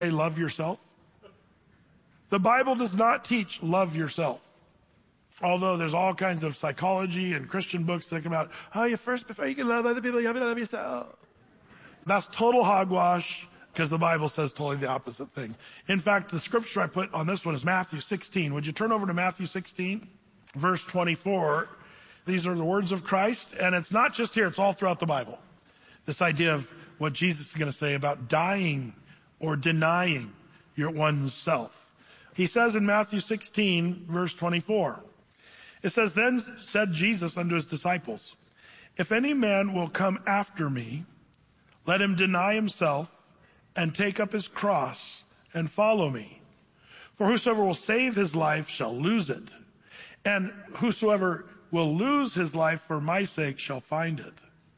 say love yourself? The Bible does not teach love yourself. Although there's all kinds of psychology and Christian books that come out, before you can love other people, you have to love yourself. That's total hogwash, because the Bible says totally the opposite thing. In fact, the scripture I put on this one is Matthew 16. Would you turn over to Matthew 16, verse 24? These are the words of Christ, and it's not just here, it's all throughout the Bible. This idea of what Jesus is going to say about dying or denying your one's self. He says in Matthew 16, verse 24, it says, "Then said Jesus unto his disciples, If any man will come after me, let him deny himself and take up his cross and follow me. For whosoever will save his life shall lose it, and whosoever will lose his life for my sake shall find it.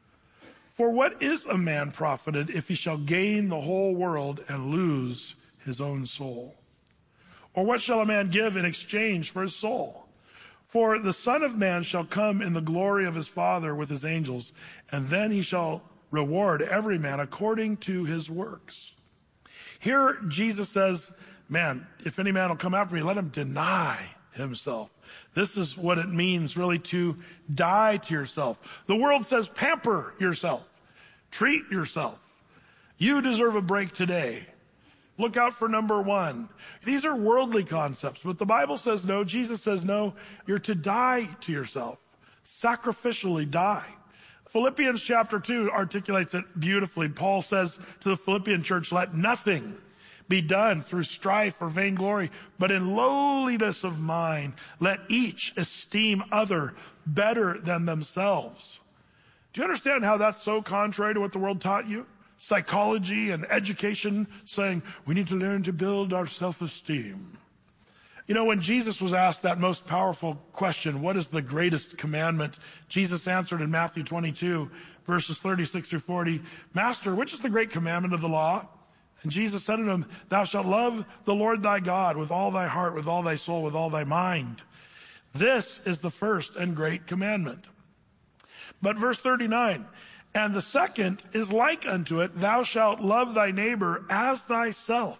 For what is a man profited if he shall gain the whole world and lose his own soul? Or what shall a man give in exchange for his soul? For the Son of Man shall come in the glory of his Father with his angels, and then he shall reward every man according to his works." Here Jesus says, man, if any man will come after me, let him deny himself. This is what it means really to die to yourself. The world says pamper yourself, treat yourself. You deserve a break today. Look out for number one. These are worldly concepts, but the Bible says no. Jesus says no. You're to die to yourself, sacrificially die. Philippians chapter 2 articulates it beautifully. Paul says to the Philippian church, "Let nothing be done through strife or vainglory, but in lowliness of mind, let each esteem other better than themselves." Do you understand how that's so contrary to what the world taught you? Psychology and education saying we need to learn to build our self-esteem. You know, when Jesus was asked that most powerful question, what is the greatest commandment? Jesus answered in Matthew 22, verses 36 through 40, "Master, which is the great commandment of the law?" And Jesus said to him, "Thou shalt love the Lord thy God with all thy heart, with all thy soul, with all thy mind. This is the first and great commandment." But verse 39, "And the second is like unto it, thou shalt love thy neighbor as thyself."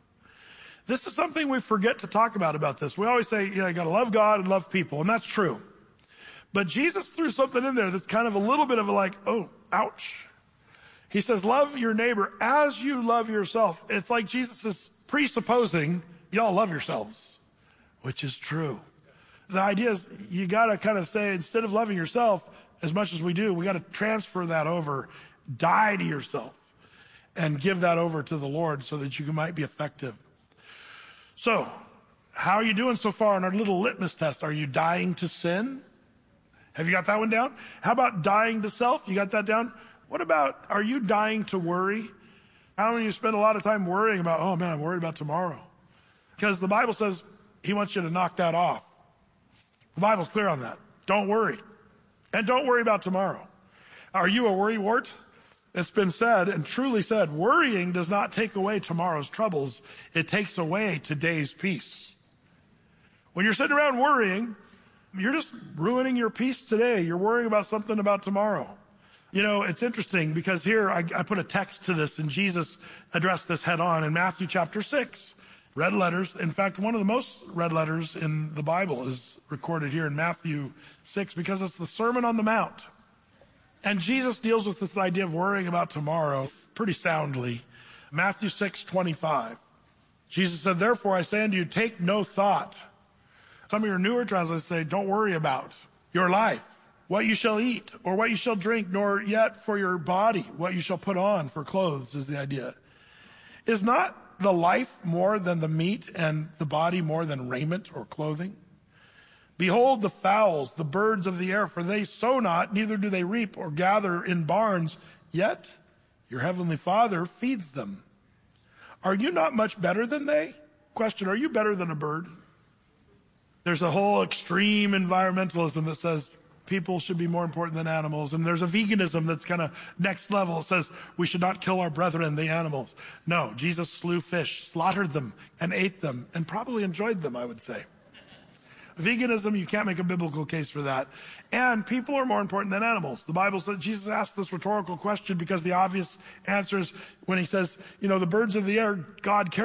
This is something we forget to talk about this. We always say, you got to love God and love people, and that's true. But Jesus threw something in there that's kind of a little bit of a like, oh, ouch. He says, love your neighbor as you love yourself. It's like Jesus is presupposing y'all love yourselves, which is true. The idea is you got to kind of say, instead of loving yourself as much as we do, we got to transfer that over, die to yourself, and give that over to the Lord so that you might be effective. So, how are you doing so far on our little litmus test? Are you dying to sin? Have you got that one down? How about dying to self? You got that down? What about, are you dying to worry? How many of you spend a lot of time worrying about, oh man, I'm worried about tomorrow? Because the Bible says he wants you to knock that off. The Bible's clear on that. Don't worry. And don't worry about tomorrow. Are you a worrywart? It's been said, and truly said, worrying does not take away tomorrow's troubles. It takes away today's peace. When you're sitting around worrying, you're just ruining your peace today. You're worrying about something about tomorrow. You know, it's interesting because here I put a text to this, and Jesus addressed this head on in Matthew chapter 6. Red letters. In fact, one of the most read letters in the Bible is recorded here in Matthew 6 because it's the Sermon on the Mount. And Jesus deals with this idea of worrying about tomorrow pretty soundly. Matthew 6:25. Jesus said, "Therefore I say unto you, take no thought." Some of your newer translations say, don't worry about your life, what you shall eat or what you shall drink, nor yet for your body, what you shall put on for clothes is the idea. Is not the life more than the meat and the body more than raiment or clothing? Behold the fowls, the birds of the air, for they sow not, neither do they reap or gather in barns, yet your heavenly Father feeds them. Are you not much better than they? Question, are you better than a bird? There's a whole extreme environmentalism that says people should be more important than animals. And there's a veganism that's kind of next level. It says we should not kill our brethren, the animals. No, Jesus slew fish, slaughtered them, and ate them, and probably enjoyed them, I would say. Veganism, you can't make a biblical case for that. And people are more important than animals. The Bible says, Jesus asked this rhetorical question because the obvious answer is when he says, the birds of the air, God cares